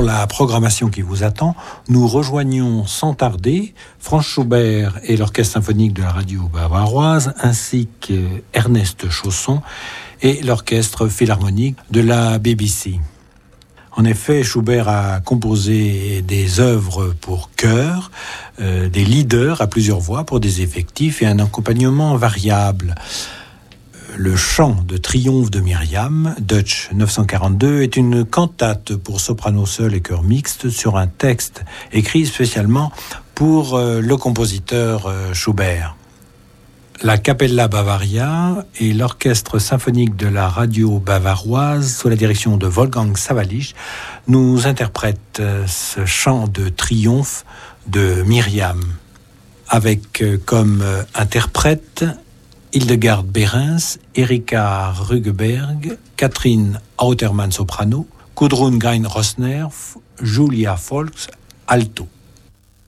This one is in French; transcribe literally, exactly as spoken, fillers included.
la programmation qui vous attend, nous rejoignons sans tarder Franz Schubert et l'Orchestre symphonique de la radio bavaroise, ainsi qu'Ernest Chausson et l'Orchestre philharmonique de la B B C. En effet, Schubert a composé des œuvres pour chœur, euh, des leaders à plusieurs voix pour des effectifs et un accompagnement variable. Le chant de triomphe de Myriam, Deutsch neuf cent quarante-deux, est une cantate pour soprano seul et chœur mixte sur un texte écrit spécialement pour euh, le compositeur euh, Schubert. La Capella Bavaria et l'Orchestre symphonique de la radio bavaroise, sous la direction de Wolfgang Sawallisch, nous interprètent ce chant de triomphe de Myriam, avec comme interprètes Hildegard Behrens, Erika Rügeberg, Catherine Autermann soprano, Gudrun Grein-Rosner, Julia Volks alto.